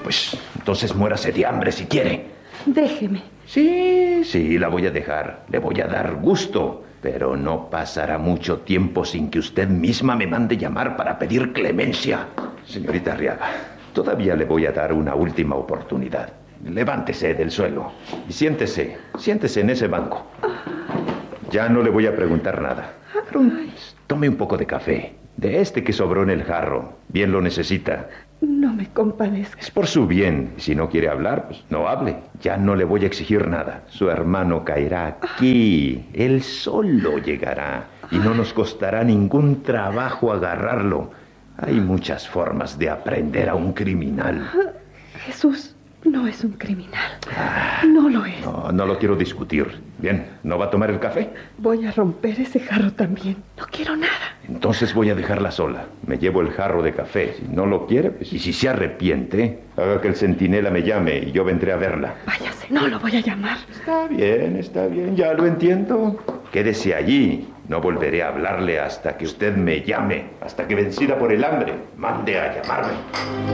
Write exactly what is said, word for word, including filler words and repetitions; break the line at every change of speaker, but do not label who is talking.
Pues entonces muérase de hambre si quiere.
Déjeme.
Sí, sí, la voy a dejar. Le voy a dar gusto. Pero no pasará mucho tiempo sin que usted misma me mande llamar para pedir clemencia. Señorita Arriaga, todavía le voy a dar una última oportunidad. Levántese del suelo y siéntese, siéntese en ese banco. Ya no le voy a preguntar nada. Tome un poco de café, de este que sobró en el jarro. Bien lo necesita.
No me compadezca.
Es por su bien. Si no quiere hablar, pues no hable. Ya no le voy a exigir nada. Su hermano caerá aquí. Él solo llegará. Y no nos costará ningún trabajo agarrarlo. Hay muchas formas de aprender a un criminal.
Jesús no es un criminal. No lo es.
No, no lo quiero discutir. Bien, ¿no va a tomar el café?
Voy a romper ese jarro también. No quiero nada.
Entonces voy a dejarla sola. Me llevo el jarro de café. Si no lo quiere, pues, y si se arrepiente, haga que el centinela me llame y yo vendré a verla.
Váyase, no lo voy a llamar.
Está bien, está bien, ya lo entiendo. Quédese allí. No volveré a hablarle hasta que usted me llame. Hasta que, vencida por el hambre, mande a llamarme.